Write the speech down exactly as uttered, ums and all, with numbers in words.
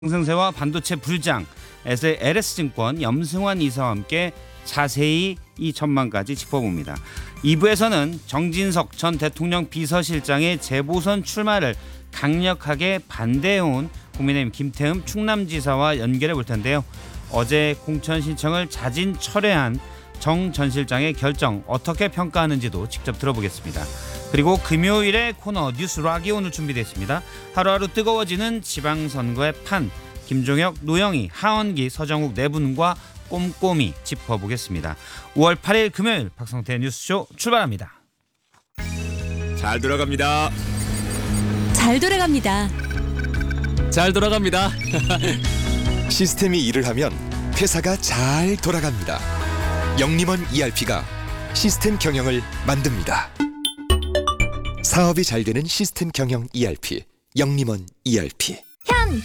생생세와 반도체 불장, 엘에스증권 염승환 이사와 함께 자세히 이 전망까지 짚어봅니다. 이 부에서는 정진석 전 대통령 비서실장의 재보선 출마를 강력하게 반대해온 국민의힘 김태흠 충남지사와 연결해 볼 텐데요. 어제 공천 신청을 자진 철회한 정 전 실장의 결정 어떻게 평가하는지도 직접 들어보겠습니다. 그리고 금요일에 코너 뉴스락이 오늘 준비되어 있습니다. 하루하루 뜨거워지는 지방선거의 판, 김종혁, 노영희, 하원기, 서정욱 네 분과 꼼꼼히 짚어보겠습니다. 오월 팔일 금요일 박성태 뉴스쇼 출발합니다. 잘 돌아갑니다. 잘 돌아갑니다. 잘 돌아갑니다. 시스템이 일을 하면 회사가 잘 돌아갑니다. 영림원 이알피가 시스템 경영을 만듭니다. 사업이 잘 되는 시스템 경영 이알피, 영림원 이알피. 현